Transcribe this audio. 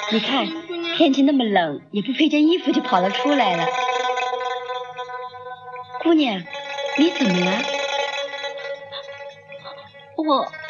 你看，天气那么冷，也不配件衣服就跑了出来了。姑娘，你怎么了？ 我